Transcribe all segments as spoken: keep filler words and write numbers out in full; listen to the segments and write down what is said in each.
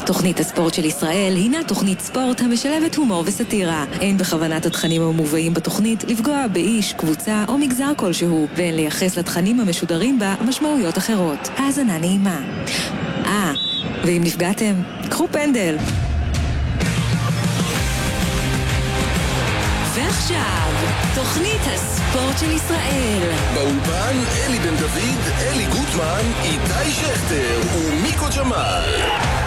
תוכנית הספורט של ישראל הינה תוכנית ספורט המשלבת הומור וסטירה. אין בכוונת התכנים המובאים בתוכנית לפגוע באיש, קבוצה או מגזר כלשהו, ואין לייחס לתכנים המשודרים בה משמעויות אחרות. האזנה נעימה. אה, ואם נפגעתם, קחו פנדל. ועכשיו, תוכנית הספורט של ישראל. באולפן אלי בן דוד, אלי גוטמן, איתי שכטר ומיקו ג'מאל.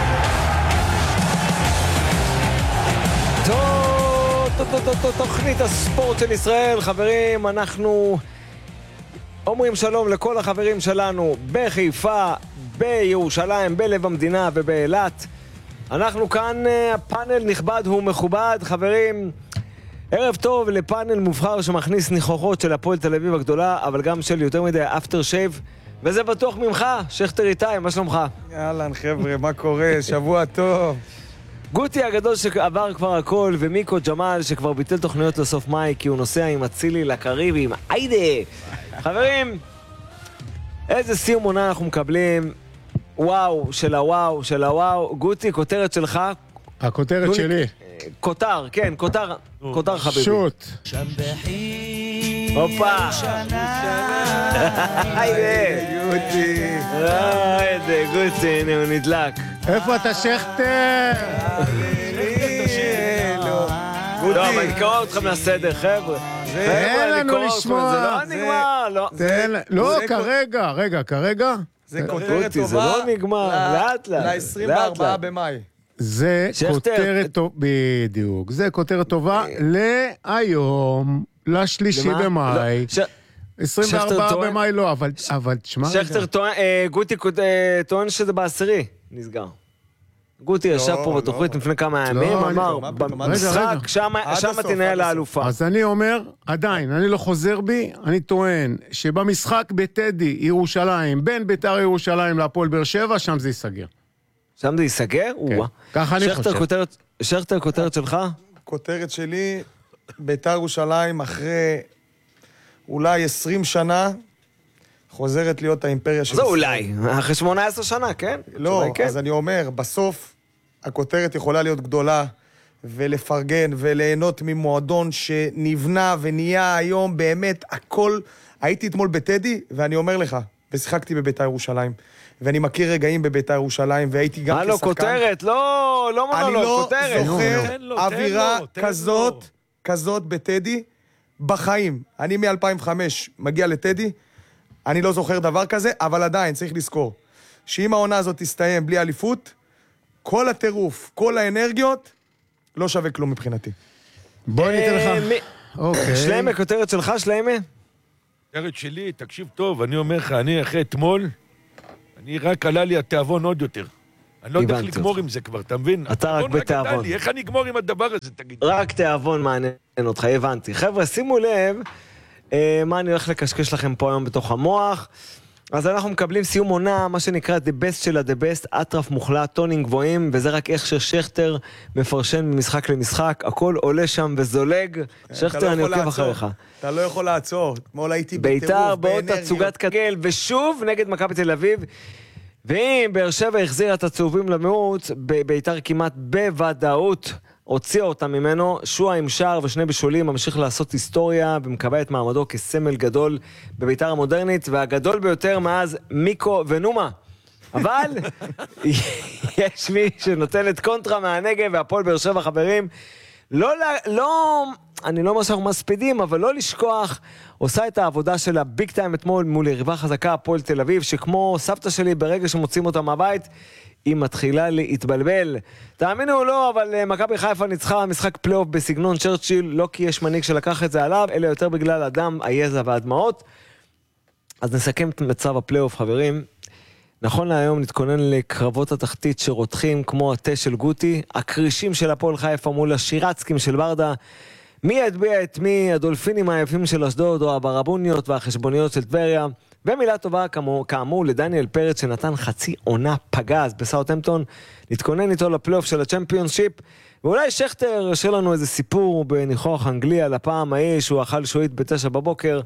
תוכנית הספורט של ישראל, חברים, אנחנו אומרים שלום לכל החברים שלנו בחיפה, בירושלים, בלב המדינה ובאילת. אנחנו כאן, הפאנל נכבד ומכובד, חברים. ערב טוב לפאנל מובחר שמכניס ניחוחות של הפועל תל אביב הגדולה, אבל גם של יותר מדי אפטר שייב, וזה בטוח ממך, שכטר איתי, מה שלומך? יאללה חבר'ה, מה קורה? שבוע טוב. גוטי הגדול שעבר כבר הכל, ומיקו ג'מאל שכבר ביטל תוכניות לסוף מאי, כי הוא נוסע עם הצילי לקריבים. היידה! חברים, איזה סיום עונה אנחנו מקבלים. וואו, של הוואו, של הוואו. גוטי, כותרת שלך. הכותרת שלי. כותר, כן, כותר, כותר חביבי. שוט. שם בחיל הופה. היידה. גוטי. היידה, גוטי, הנה הוא נדלק. איפה אתה שכטר? לא, אבל אני קורא אתכם לסדר, חבר'ה. תן לנו לשמוע. זה לא נגמר, לא. לא, כרגע, רגע, כרגע. זה כותרת טובה. זה לא נגמר, לאט לאט. ל-עשרים וארבעה במאי. זה כותרת טובה, בדיוק. זה כותרת טובה להיום, לשלישי במאי. עשרים וארבעה במאי לא, אבל תשמע רגע. שכטר טוען, גוטי טוען שזה בעשירי, נסגר. גוטי ישב פה בתוכנית לפני כמה ימים, אמר, במשחק, שם תנהל האלופה. אז אני אומר, עדיין, אני לא חוזר בי, אני טוען שבמשחק בטדי ירושלים, בין בית"ר ירושלים להפועל באר שבע, שם זה ייסגר. שם זה ייסגר? ככה אני חושב. שכטר, כותרת שלך? כותרת שלי, בית"ר ירושלים אחרי אולי עשרים שנה, חוזרת להיות האימפריה של זה אולי, אחרי שמונה עשרה שנה, כן? לא, אז אני אומר, בסוף הכותרת יכולה להיות גדולה, ולפרגן וליהנות ממועדון שנבנה ונהיה היום באמת הכל. הייתי אתמול בטדי, ואני אומר לך, ושיחקתי בבית"ר ירושלים, ואני מכיר רגעים בבית"ר ירושלים, והייתי גם כשחקן. לא, כותרת, לא, לא מונולוג, כותרת. אני לא זוכר אווירה כזאת, כזאת בטדי, בחיים. אני מ-אלפיים וחמש מגיע לטדי, אני לא זוכר דבר כזה, אבל עדיין צריך לזכור, שאם העונה הזאת תסתיים בלי אליפות, כל הטירוף, כל האנרגיות, לא שווה כלום מבחינתי. בוא ניתן לך. אוקיי. שלמה, כותרת שלך, שלמה? כותרת שלי, תקשיב טוב, אני אומר לך, אני אחרי אתמול, אני רק עלה לי התיאבון עוד יותר. אני לא יודע איך לגמור עם זה כבר, אתה מבין? אתה רק בתיאבון. איך אני אגמור עם הדבר הזה, תגיד? רק תיאבון מעניין אותך, הבנתי. חבר'ה, שימו לב, מה אני הולך לקשקש לכם פה היום בתוך המוח. אז אנחנו מקבלים סיום עונה, מה שנקרא the best של ה-the best, אטרף מוחלט, טונים גבוהים, וזה רק איך ששכטר מפרשן ממשחק למשחק, הכל עולה שם וזולג. שכטר, אני עוקב אחריך. אתה לא יכול לעצור, אתמול הייתי בית"ר בעוד תצוגת כדורגל, ושוב נגד מכבי תל אביב, ואם באר שבע החזירה את הצהובים למיעוט, בית"ר כמעט בוודאות הוציאה אותם ממנו, שועה עם שער ושני בישולים, ממשיך לעשות היסטוריה ומקבע את מעמדו כסמל גדול בבית"ר המודרנית, והגדול ביותר מאז מיקו ונומה. אבל יש מי שנותנת קונטרה מהנגב והפועל באר שבע, חברים. לא, לא, אני לא אומר שאנחנו מספידים, אבל לא לשכוח, עושה את העבודה של הביג טיים אתמול מול יריבה חזקה, הפועל תל אביב, שכמו סבתא שלי ברגע שמוצאים אותה מהבית, היא מתחילה להתבלבל. תאמינו או לא, אבל מכבי חיפה ניצחה משחק פלייאוף בסגנון צ'רצ'יל, לא כי יש מנהיג שלקח את זה עליו, אלא יותר בגלל אדם, היזע והדמעות. אז נסכם את מצב הפלייאוף, חברים. נכון להיום נתכונן לקרבות התחתית שרותחים כמו התה של גוטי, הקרישים של הפועל חיפה מול השירצקים של ברדה, מי יטביע את מי, הדולפינים היפים של אשדוד או הברבוניות והחשבוניות של טבריה, ומילה טובה כמו, כאמור לדניאל פרץ שנתן חצי עונה פגז בסאות'המפטון, נתכונן איתו לפלייאוף של הצ'מפיונשיפ, ואולי שכטר ישאיר לנו איזה סיפור בניחוח אנגליה לפעם ההיא שהוא אכל שועית בתשע בבוקר,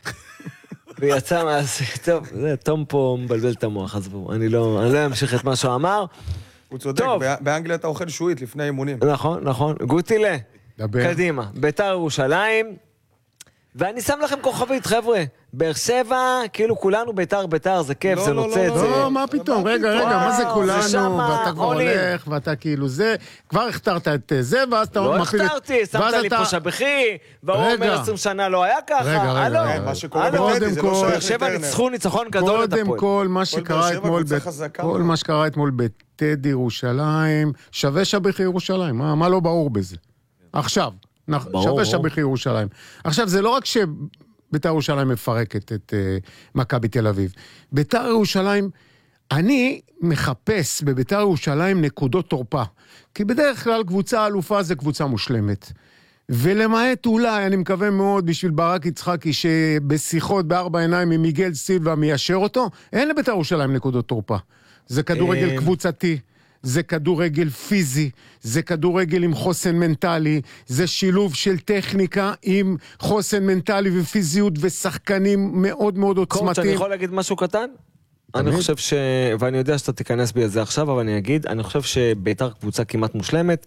ויצא מה... טוב, זה תום פה מבלבל את המוח, עזבו, אני לא, אני לא אמשיך את מה שהוא אמר. הוא צודק, באנגליה אתה אוכל שועית לפני אימונים. נכון, נכון. גוטילה, קדימה. בית"ר ירושלים, ואני שם לכם כוכבית, חבר'ה. באר שבע, כאילו כולנו בית"ר, בית"ר, זה כיף, זה נוצץ. לא, מה פתאום, רגע, רגע, מה זה כולנו, ואתה כבר הולך, ואתה כאילו זה, כבר הכתרת את זה, ואז אתה... לא הכתרתי, שמת לי פה שבחי, והוא אומר עשרים שנה לא היה ככה. רגע, רגע, מה שקורה בטדי, זה לא שייך באר שבע ניצחו ניצחון גדול את הפועל. קודם כל, מה שקרה אתמול, כל מה שקרה אתמול בטדי ירושלים, שווה שבחי ירושלים, מה לא ברור בזה? עכשיו, שווה שבחי ירושלים. עכשיו, זה לא רק ש... בית"ר ירושלים מפרקת את uh, מכבי תל אביב. בית"ר ירושלים, אני מחפש בבית"ר ירושלים נקודות תורפה. כי בדרך כלל קבוצה אלופה זה קבוצה מושלמת. ולמעט אולי, אני מקווה מאוד בשביל ברק יצחקי, שבשיחות בארבע עיניים עם מיגל סילבה מיישר אותו, אין לבית"ר ירושלים נקודות תורפה. זה כדורגל קבוצתי. זה כדורגל פיזי, זה כדורגל עם חוסן מנטלי, זה שילוב של טכניקה עם חוסן מנטלי ופיזיות ושחקנים מאוד מאוד עוצמתיים. קורט, אני יכול להגיד משהו קטן? אני חושב ש... ואני יודע שאתה תיכנס בי את זה עכשיו, אבל אני אגיד, אני חושב שבית"ר קבוצה כמעט מושלמת,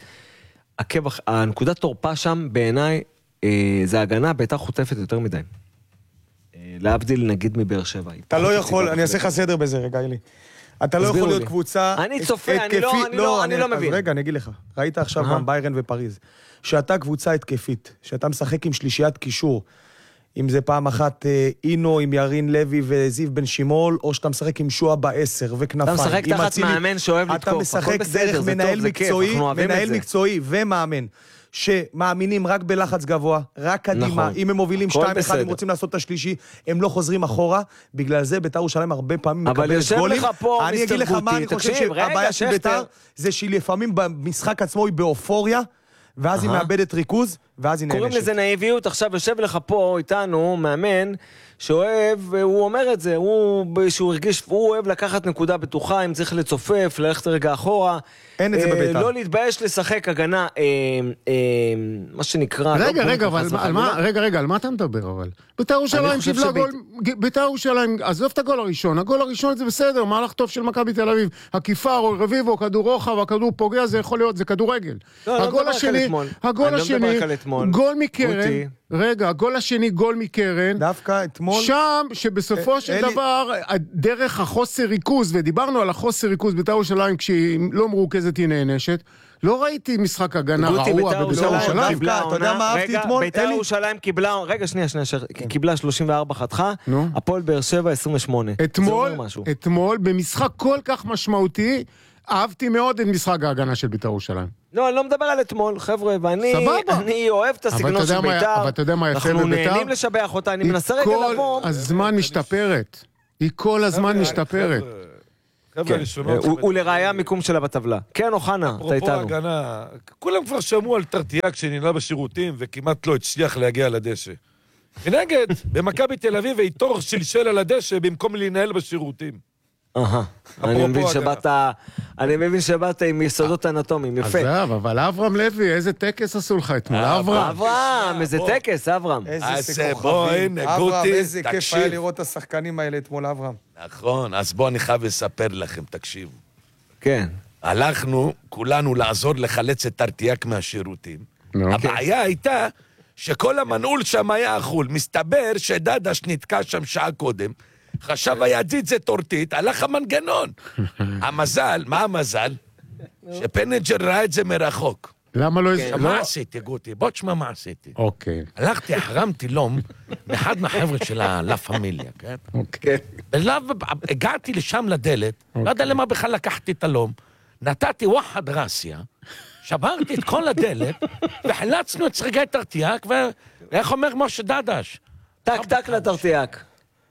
הנקודת תורפה שם בעיניי, זה הגנה, בית"ר חוטפת יותר מדי. להבדיל נגיד מבאר שבע. אתה לא יכול, אני אעשה לך סדר בזה רגע, אלי. אתה לא יכול להיות קבוצה... אני צופה, אני לא מבין. רגע, אני אגיד לך. ראית עכשיו גם ביירן ופריז. שאתה קבוצה התקפית, שאתה משחק עם שלישיית קישור, אם זה פעם אחת אינו עם ירין לוי וזיו בן שימול, או שאתה משחק עם שועה בעשר וכנפיים. אתה משחק תחת מאמן שאוהב לתקוף. אתה משחק דרך מנהל מקצועי, מנהל מקצועי ומאמן. שמאמינים רק בלחץ גבוה, רק קדימה, אם הם מובילים שתיים אחד, הם רוצים לעשות את השלישי, הם לא חוזרים אחורה, בגלל זה בית"ר ירושלים הרבה פעמים מקבלת גולים. אני אגיד לך מה אני חושב שהבעיה של בית"ר, זה שהיא לפעמים במשחק עצמו היא באופוריה, ואז היא מאבדת ריכוז, ואז היא נענשת. קוראים לזה נאיביות, עכשיו יושב לך פה איתנו, מאמן, שאוהב, הוא אומר את זה, הוא, שהוא הרגיש, הוא אוהב לקחת נקודה בטוחה, אם צריך לצופף, ללכת רגע אחורה. אין את זה בבית"ר. לא להתבייש לשחק הגנה, מה שנקרא... רגע, רגע, רגע, רגע, על מה אתה מדבר אבל? בית"ר ירושלים קיבלה גול, בית"ר ירושלים, עזוב את הגול הראשון, הגול הראשון זה בסדר, מהלך טוב של מכבי תל אביב, הכיפה או רביבו, כדור רוחב, הכדור פוגע, זה יכול להיות, זה כדורגל. הגול השני, הגול השני, גול מקרן, רגע, הגול השני, גול מקרן, דווקא אתמול, שם שבסופו של דבר, דרך החוסר ריכוז, ודיברנו על החוסר ריכוז בית"ר ירושלים, כשהיא לא מרוכזת היא נענשת, לא ראיתי משחק הגנה רעוע בבית"ר ירושלים. אתה יודע מה אהבתי אתמול? בית"ר ירושלים קיבלה, רגע שנייה, שנייה, קיבלה שלושים וארבע חתכה, הפועל באר שבע עשרים ושמונה. אתמול, אתמול, במשחק כל כך משמעותי, אהבתי מאוד את משחק ההגנה של בית"ר ירושלים. לא, אני לא מדבר על אתמול, חבר'ה, ואני אוהב את הסגנון של בית"ר. אבל אתה יודע מה יפה בבית"ר? אנחנו נהנים לשבח אותה, אני מנסה רגע לבוא. היא כל הזמן משתפרת. היא כל הזמן משתפרת. ולראיה מיקום שלה בטבלה. כן, אוחנה, אתה איתנו. אפרופו הגנה, כולם כבר שמעו על תרטיאק שננלה בשירותים, וכמעט לא הצליח להגיע לדשא. מנגד, במכבי תל אביב היתור שלשל על הדשא במקום להנהל בשירותים. אהה, אני מבין שבאת, אני מבין שבאת עם יסודות אנטומיים, יפה. עזב, אבל אברהם לוי, איזה טקס עשו לך אתמול, אברהם. אברהם, איזה טקס, אברהם. איזה כוכבים, אברהם, איזה כיף היה לראות את השחקנים האלה אתמול, אברהם. נכון, אז בוא אני חייב לספר לכם, תקשיבו. כן. הלכנו, כולנו לעזור לחלץ את תרטיאק מהשירותים. הבעיה הייתה שכל המנעול שם היה אכול. מסתבר שדדש נתקע שם שעה קודם, חשב הידיד זה טורטית, הלך המנגנון. המזל, מה המזל? שפנג'ר ראה את זה מרחוק. למה לא... מה עשיתי, גוטי? בוא תשמע מה עשיתי. אוקיי. הלכתי, החרמתי לום, מאחד מהחבר'ה של הלה פמיליה, כן? אוקיי. הגעתי לשם לדלת, לא יודע למה בכלל לקחתי את הלום, נתתי ווחד רסיה, שברתי את כל הדלת, וחלצנו את שריגי תרטיאק, ואיך אומר משה דדש? טק טק לתרטיאק.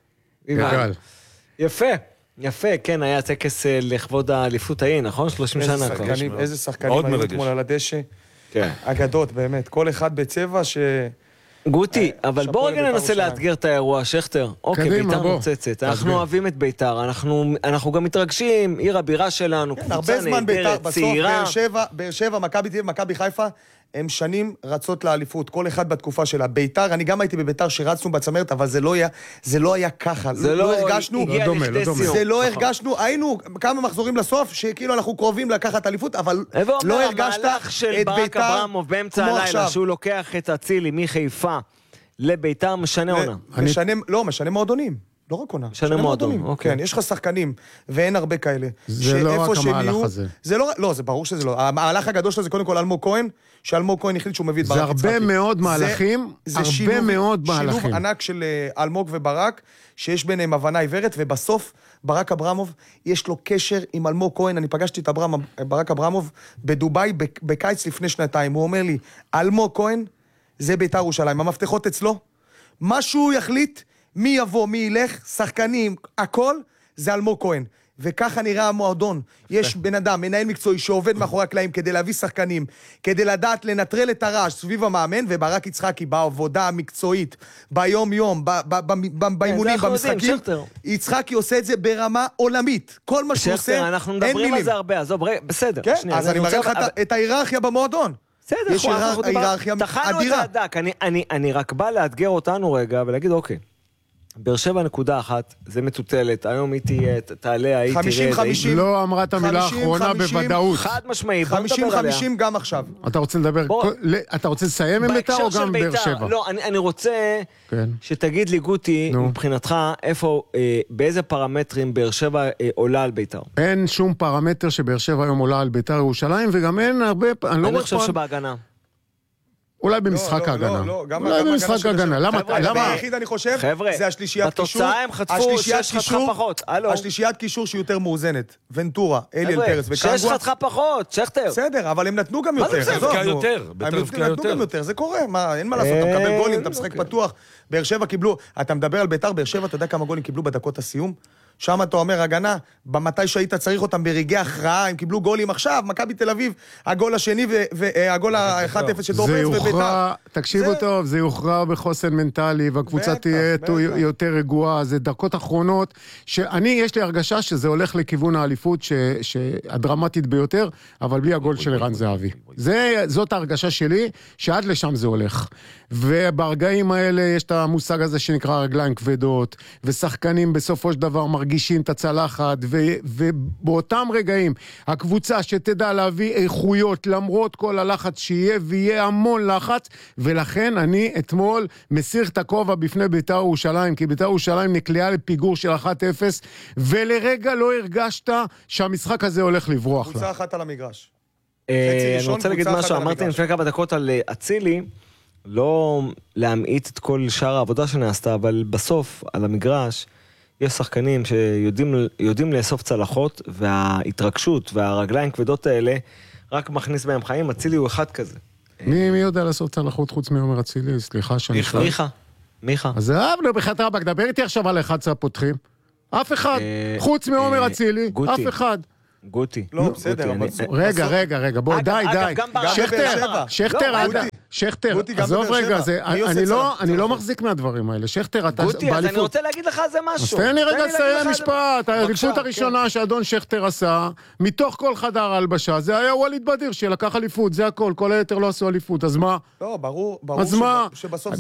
יפה, יפה, כן, היה טקס לכבוד האליפות ההיא, נכון? שלושים שנה כבר. איזה שחקנים היו אתמול על הדשא. אגדות, באמת. כל אחד בצבע ש... גוטי, אבל בוא רגע ננסה לאתגר את האירוע, שכתר. אוקיי, בית"ר נוצצת. אנחנו אוהבים את בית"ר, אנחנו גם מתרגשים, עיר הבירה שלנו, קבוצה נהדרת, צעירה. באר שבע, מכבי תל אביב, מכבי חיפה, הם שנים רצות לאליפות, כל אחד בתקופה שלה. ביתר, אני גם הייתי בביתר שרצנו בצמרת, אבל זה לא היה, זה לא היה ככה. זה לא, לא הרגשנו, הגיע לא דומה, לכדי לא דומה. סיום. זה לא נכון. הרגשנו, היינו כמה מחזורים לסוף, שכאילו אנחנו קרובים לקחת אליפות, אבל לא הרגשת המהלך של את ברק ביתר אברמוב באמצע כמו הלילה, עכשיו. שהוא לוקח את אצילי מחיפה לביתר, משנה עונה. משנה, לא, משנה מועדונים. לא רק עונה. משנה מועדון, אוקיי. כן, יש לך שחקנים, ואין הרבה כאלה. זה לא רק המהלך הזה. זה לא, לא, זה ברור שזה לא. המהלך הגדול שלו זה קודם כל אלמוג כהן, שאלמוג כהן החליט שהוא מביא את ברק יצחקי. זה הרבה מאוד מהלכים, הרבה מאוד מהלכים. שילוב ענק של אלמוג וברק, שיש ביניהם הבנה עיוורת, ובסוף ברק אברמוב, יש לו קשר עם אלמוג כהן. אני פגשתי את ברק אברמוב בדוביי בקיץ לפני שנתיים. הוא אומר לי, אלמוג כהן, זה בית"ר ירושלים. המפתחות אצלו, מה שהוא יחליט, מי יבוא, מי ילך, שחקנים, הכל, זה אלמוג כהן. וככה נראה המועדון. יש בן אדם, מנהל מקצועי, שעובד מאחורי הקלעים כדי להביא שחקנים, כדי לדעת לנטרל את הרעש סביב המאמן, וברק יצחקי, בעבודה המקצועית, ביום-יום, באימונים, במשחקים, יצחקי עושה את זה ברמה עולמית. כל מה שהוא עושה, אין מילים. אנחנו מדברים על זה הרבה, עזוב, בסדר. כן, אז אני מראה לך את ההיררכיה במועדון. בסדר, יש היררכיה אדירה. אני רק בא לאתגר אותנו רגע, ולהגיד, אוקיי, באר שבע נקודה אחת, זה מטוטלת, היום היא תהיה, תעלה, היא תרד. חמישים חמישים. לא אמרה את המילה האחרונה בוודאות. חד משמעי, בוא חמישים נדבר עליה. חמישים גם עכשיו. אתה רוצה לדבר, אתה רוצה לסיים עם ביתר או גם באר שבע? לא, אני רוצה שתגיד לי, גוטי, מבחינתך, איפה, באיזה פרמטרים באר שבע עולה על ביתר? אין שום פרמטר שבאר שבע היום עולה על ביתר ירושלים, וגם אין הרבה... אני חושב שבהגנה. אולי במשחק ההגנה. אולי במשחק ההגנה. למה? למה? היחיד אני חושב, זה השלישיית קישור. בתוצאה הם חטפו שש חתכה פחות. השלישיית קישור שיותר מאוזנת. ונטורה, אליאל פרץ וקנגווה. שש חתכה פחות, שכטר. בסדר, אבל הם נתנו גם יותר. מה זה בסדר? יותר. הם נתנו גם יותר, זה קורה. מה, אין מה לעשות, אתה מקבל גולים, אתה משחק פתוח. באר שבע קיבלו, אתה מדבר על ביתר, באר שבע, אתה יודע כמה גולים קיבלו בדקות הסיום? שם אתה אומר, הגנה, במתי שהיית צריך אותם ברגעי הכרעה, הם קיבלו גולים עכשיו, מכבי תל אביב, הגול השני והגול ה-אחת אפס של דור פרץ בביתר. תקשיבו טוב, זה יוכרע בחוסן מנטלי, והקבוצה תהיה יותר רגועה, זה דקות אחרונות, שאני, יש לי הרגשה שזה הולך לכיוון האליפות הדרמטית ביותר, אבל בלי הגול של ערן זהבי. זאת ההרגשה שלי, שעד לשם זה הולך. וברגעים האלה יש את המושג הזה שנקרא רגליים כבדות, ושחקנים בסופו של דבר מרגישים את הצלחת, ו- ובאותם רגעים, הקבוצה שתדע להביא איכויות, למרות כל הלחץ שיהיה, ויהיה המון לחץ, ולכן אני אתמול מסיר את הכובע בפני בית"ר ירושלים, כי בית"ר ירושלים נקלעה לפיגור של אחת אפס, ולרגע לא הרגשת שהמשחק הזה הולך לברוח. קבוצה אחת על המגרש. אני רוצה להגיד משהו, אמרתי לפני כמה דקות על אצילי, לא להמעיט את כל שאר העבודה שנעשתה, אבל בסוף, על המגרש, יש שחקנים שיודעים לאסוף צלחות, וההתרגשות והרגליים כבדות האלה, רק מכניס בהם חיים. אצילי הוא אחד כזה. מי יודע לאסוף צלחות חוץ מעומר אצילי? סליחה שאני שואל. מיכה, מיכה. אז זה אבנו בחת רבק, דבר איתי עכשיו על אחד הפותחים. אף אחד, חוץ מעומר אצילי, אף אחד. גוטי. לא, בסדר. רגע, רגע, רגע, בוא, די, די. שכתר, שכתר, שכתר, עזוב רגע, אני לא מחזיק מהדברים האלה. שכתר, אתה... גוטי, אז אני רוצה להגיד לך זה משהו. אז תן לי רגע לסיים משפט. האליפות הראשונה שאדון שכתר עשה, מתוך כל חדר ההלבשה, זה היה ווליד בדיר שלקח אליפות, זה הכל, כל היתר לא עשו אליפות, אז מה? לא, ברור שבסוף...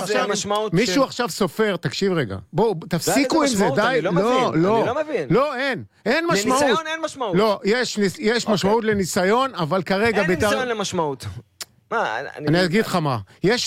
מישהו עכשיו סופר, תקשיב רגע. בואו, תפסיקו עם זה, די. לא, לא. לא, אין. אין משמעות. לניסיון אין משמעות. לא, יש, יש משמעות לניסיון, אבל כרגע... אין ניסיון למשמעות. אני אגיד לך מה,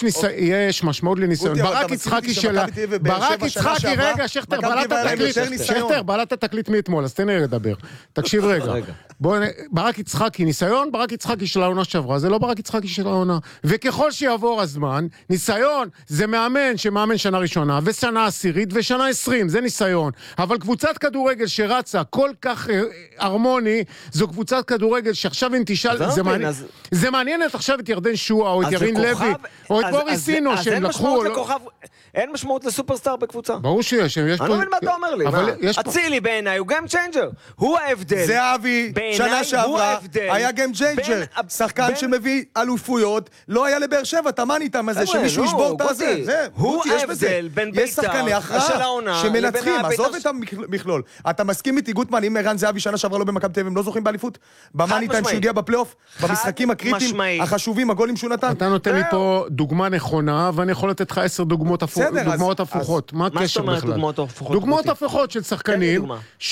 יש משמעות לניסיון. ברק יצחקי שלה, ברק יצחקי, רגע, שכתר, בלעת התקליט, שכתר, בלעת התקליט מאתמול, אז תן לי לדבר. תקשיב רגע. ברק יצחקי ניסיון, ברק יצחקי של העונה שעברה, זה לא ברק יצחקי של העונה. וככל שיעבור הזמן, ניסיון זה מאמן שמאמן שנה ראשונה, ושנה עשירית ושנה עשרים, זה ניסיון. אבל קבוצת כדורגל שרצה כל כך הרמוני, זו קבוצת כדורגל שעכשיו אם תשאל, זה מעניין את עכשיו את ירדן שואה, או את ירין לוי, או את בוריס סינו, שהם לקחו... אין משמעות לסופרסטאר בקבוצה. ברור שיש. אני לא מבין מה אתה אומר לי. אצילי בעיניי הוא גיים צ'יינג'ר. הוא ההבדל. זה אבי, שנה שעברה, היה גיים צ'יינג'ר. שחקן שמביא אלופויות, לא היה לבאר שבע, תמן איתם הזה, שמישהו ישבור את הזה. הוא ההבדל בין בית"ר של העונה שמנצחים, עזוב את המכלול. אתה מסכים איתי גוטמן, אם ערן זהבי שנה שעברה לא במכבי תל אביב, הם לא זוכים באליפות? במאני טיים שהוא הגיע בפלייאוף, במשחקים הקריטיים, החשובים, בגולים שהוא נתן. אתה נותן לי פה דוגמה נכונה, ואני יכול לתת לך עשר דוגמאות הפוכות. מה הקשר בכלל? דוגמאות הפוכות של שחקנים.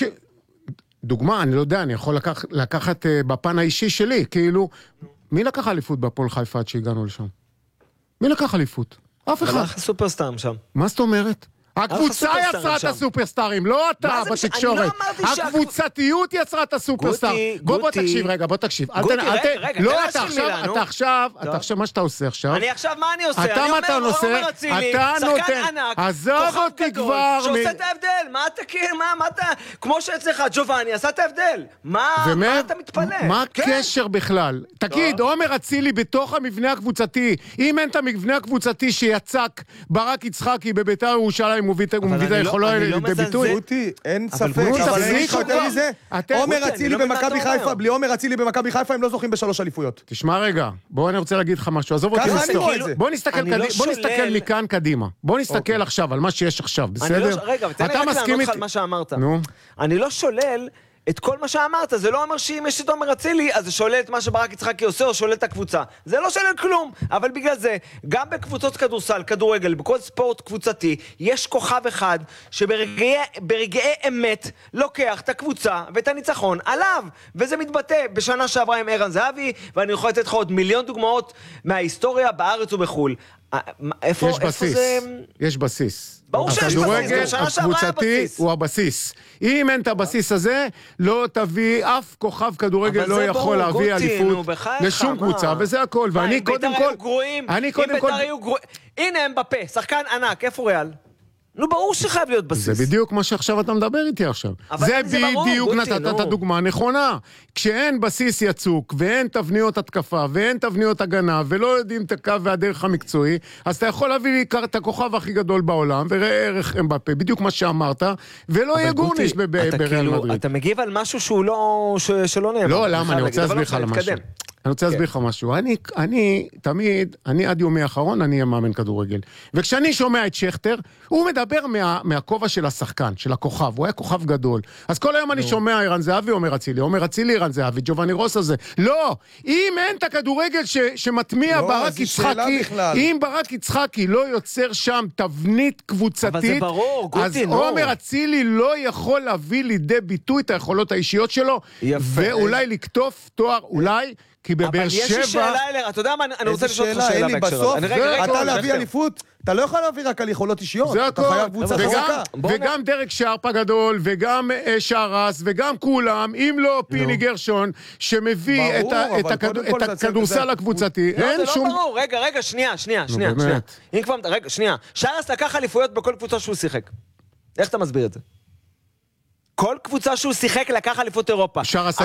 דוגמה, אני לא יודע, אני יכול לקחת בפן האישי שלי, כאילו, מי לקח אליפות בהפועל חיפה עד שהגענו לשם? מי לקח אליפות? אף אחד. הלך סופרסטאר שם. מה זאת אומרת? הקבוצה יצרה את הסופרסטרים, לא אתה בתקשורת. הקבוצתיות יצרה את הסופרסטאר. בוא בוא תקשיב רגע, בוא תקשיב. רגע, לא, אתה עכשיו, אתה עכשיו, אתה עכשיו, מה שאתה עושה עכשיו. אני עכשיו, מה אני עושה? אתה מה אתה עושה? אתה נותן, עזוב אותי כבר. שעושה את ההבדל, מה אתה כאילו, מה אתה, כמו שאצלך, ג'ובאני עשה את ההבדל. מה אתה מתפלא? מה הקשר בכלל? תגיד, עומר אצילי בתוך המבנה הקבוצתי, אם אין את המבנה הקבוצתי שיצק ברק יצחקי בביתר ירושלים הוא מביא את היכולו לידי ביטוי. גוטי, אין ספק, אבל אין לך יותר מזה. עומר אצילי במכבי חיפה, בלי עומר אצילי במכבי חיפה הם לא זוכים בשלוש אליפויות. תשמע רגע, בוא אני רוצה להגיד לך משהו, עזוב אותי לסתור. בוא נסתכל מכאן קדימה. בוא נסתכל עכשיו על מה שיש עכשיו, בסדר? רגע, ותן לי רק לענות לך על מה שאמרת. אני לא שולל את כל מה שאמרת, זה לא אומר שאם יש את עומר אצילי, אז זה שולל את מה שברק יצחקי עושה, או שולל את הקבוצה. זה לא שולל כלום, אבל בגלל זה, גם בקבוצות כדורסל, כדורגל, בכל ספורט קבוצתי, יש כוכב אחד שברגעי אמת לוקח את הקבוצה ואת הניצחון עליו, וזה מתבטא בשנה שעברה עם ערן זהבי, ואני יכול לתת לך עוד מיליון דוגמאות מההיסטוריה בארץ ובחול. איפה, יש בסיס, זה... יש בסיס. ברור שיש בסיס, בשנה שעברה היה בסיס. הוא הבסיס. אם אין את הבסיס הזה, לא תביא אף כוכב כדורגל לא יכול להביא אליפות לשום קבוצה, וזה הכל. ואני קודם כל... אני קודם כל... הנה הם בפה, שחקן ענק, איפה ריאל? נו, ברור שחייב להיות בסיס. זה בדיוק מה שעכשיו אתה מדבר איתי עכשיו. זה בדיוק נתת את הדוגמה הנכונה. כשאין בסיס יצוק, ואין תבניות התקפה, ואין תבניות הגנה, ולא יודעים את הקו והדרך המקצועי, אז אתה יכול להביא לי את הכוכב הכי גדול בעולם, וראה ערך אמבפה, בדיוק מה שאמרת, ולא יהיה גורניש בריאל מדריד. אתה מגיב על משהו שהוא לא... שלא נאמר. לא, למה? אני רוצה להסביר לך על משהו. אני רוצה להסביר לך משהו. אני, אני, תמיד, אני עד יומי האחרון, אני אהיה מאמן כדורגל. וכשאני שומע את שכטר, הוא מדבר מה, מהכובע של השחקן, של הכוכב. הוא היה כוכב גדול. אז כל היום אני שומע ערן זהבי, עומר אצילי, עומר אצילי, ערן זהבי, ג'ובאני רוס הזה. לא! אם אין את הכדורגל ש, שמטמיע ברק יצחקי, אם ברק יצחקי לא יוצר שם תבנית קבוצתית, אבל זה ברור, גוטי, אז עומר אצילי לא יכול להביא לידי ביטוי את היכולות האישיות שלו, ואולי לקטוף תואר, אולי... כי בבאר שבע... אבל יש לי שאלה אליה, אתה יודע מה, אני רוצה לשאול אותך שאלה בהקשר. אתה להביא אליפות, אתה לא יכול להביא רק על יכולות אישיות. זה הכל. אתה חייב קבוצה חזקה. וגם דרק שרפ הגדול, וגם שרס, וגם כולם, אם לא פיני גרשון, שמביא את הכדורסל הקבוצתי. לא, זה לא ברור. רגע, רגע, שנייה, שנייה, שנייה. רגע, שנייה. שרס לקח אליפויות בכל קבוצה שהוא שיחק. איך אתה מסביר את זה? כל קבוצה שהוא שיחק לקח אליפות אירופה. שרס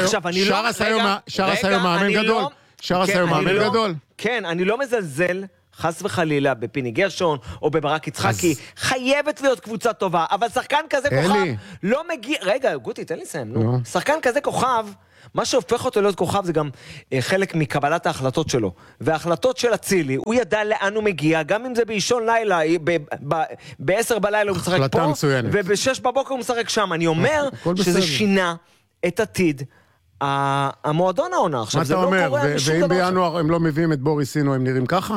היום מאמן גדול. שרס היום מאמן גדול. כן, אני לא מזלזל, חס וחלילה, בפיני גרשון או בברק יצחקי. חייבת להיות קבוצה טובה, אבל שחקן כזה כוכב לא מגיע... רגע, גוטי, תן לי לסיים, נו. שחקן כזה כוכב... מה שהופך אותו להיות כוכב זה גם אה, חלק מקבלת ההחלטות שלו. וההחלטות של אצילי, הוא ידע לאן הוא מגיע, גם אם זה באישון לילה, ב-עשר בלילה הוא משחק פה, וב-שש בבוקר הוא משחק שם. אני אומר שזה שינה את עתיד המועדון העונה. עכשיו, זה לא קורה משום דבר. ואם בינואר הם לא מביאים את בוריסינו, הם נראים ככה?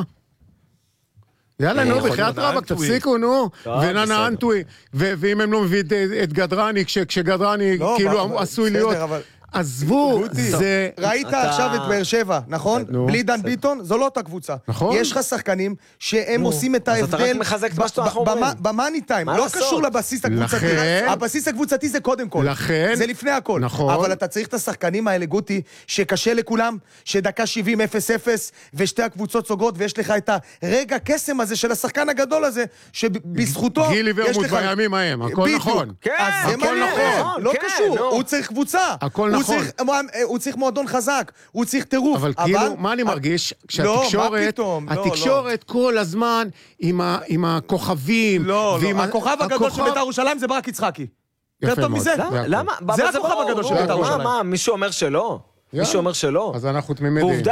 יאללה, נו, בחיית רבק, תפסיקו, נו, וננה אנטוי, ואם הם לא מביאים את גדרני, כשגדרני כאילו עשוי להיות... עזבו, זה... ראית עכשיו את באר שבע, נכון? בלי דן ביטון, זו לא אותה קבוצה. יש לך שחקנים שהם עושים את ההבדל... אז אתה רק מחזק מה שאתה אומרים. במאני טיים, לא קשור לבסיס הקבוצתי. הבסיס הקבוצתי זה קודם כל. זה לפני הכל. אבל אתה צריך את השחקנים האלה, גוטי, שקשה לכולם, שדקה שבעים אפס אפס, ושתי הקבוצות סוגרות, ויש לך את הרגע קסם הזה של השחקן הגדול הזה, שבזכותו... גילי ורמוט בימים ההם, הכל נכון. הכל נכון. לא קשור, הוא צריך קבוצה. הוא צריך, הוא צריך מועדון חזק, הוא צריך טירוף. אבל כאילו, מה אני מרגיש? כשהתקשורת, התקשורת כל הזמן עם הכוכבים. לא, לא, הכוכב הגדול של בית"ר ירושלים זה ברק יצחקי. יותר טוב מזה. למה? זה הכוכב הגדול של בית"ר ירושלים. מה, מישהו אומר שלא? מישהו אומר שלא? אז אנחנו תמימי דעים.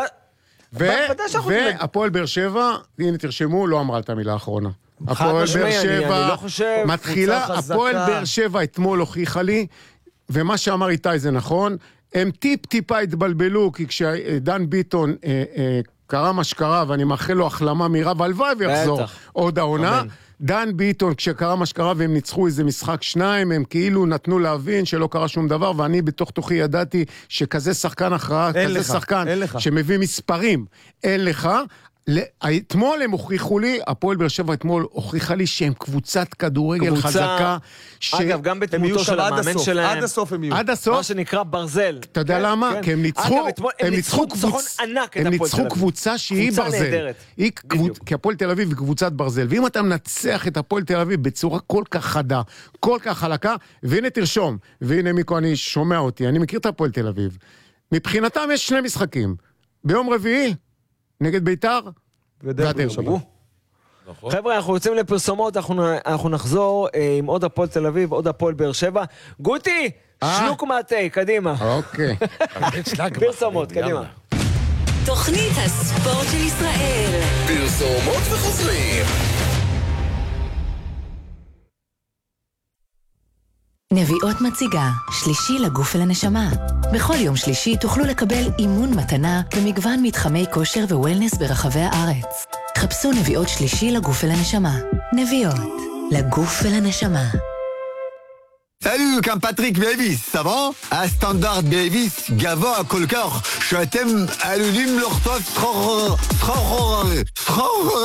והפועל באר שבע, הנה תרשמו, לא אמרה את המילה האחרונה. הפועל באר שבע מתחילה, הפועל באר שבע אתמול הוכיחה לי, ומה שאמר איתי זה נכון, הם טיפ טיפה התבלבלו, כי כשדן ביטון אה, אה, קרה מה שקרה, ואני מאחל לו החלמה מהירה, והלוואי ויחזור עוד העונה. דן ביטון, כשקרה מה שקרה והם ניצחו איזה משחק שניים, הם כאילו נתנו להבין שלא קרה שום דבר, ואני בתוך תוכי ידעתי שכזה שחקן הכרעה, כזה לך, שחקן שמביא מספרים, אין לך. אתמול הם הוכיחו לי, הפועל באר שבע אתמול הוכיחה לי שהם קבוצת כדורגל קבוצה, חזקה. ש... אגב, גם בתמותו של המאמן שלהם. עד הסוף הם יהיו. עד הסוף. מה שנקרא ברזל. אתה יודע כן, למה? כן. כי הם ניצחו, אגב, אתמול, הם, הם ניצחו קבוצה ענק את הם הפועל תל ניצחו קבוצה שהיא קבוצה ברזל. נהדרת. היא קבוצ... כי הפועל תל אביב היא קבוצת ברזל. ואם אתה מנצח את הפועל תל אביב בצורה כל כך חדה, כל כך חלקה, והנה תרשום, והנה מיקו, אני שומע אותי, אני מכיר את הפועל תל אביב. מבחינתם יש שני משחקים. ביום רביעי, נגד ביתר, והדרבי. חבר'ה, אנחנו יוצאים לפרסומות, אנחנו, אנחנו נחזור אה, עם עוד הפועל תל אביב, עוד הפועל באר שבע. גוטי, שלוק מעטה, קדימה. אוקיי. פרסומות, קדימה. תוכנית הספורט של ישראל. פרסומות וחוזרים. נביאות מציגה, שלישי לגוף ולנשמה. בכל יום שלישי תוכלו לקבל אימון מתנה במגוון מתחמי כושר ווולנס ברחבי הארץ. חפשו נביאות שלישי לגוף ולנשמה. נביאות, לגוף ולנשמה. Salut, comme Patrick Davis, ça va? Un standard Davis, gava כל כך, שאתם עלולים לחטוף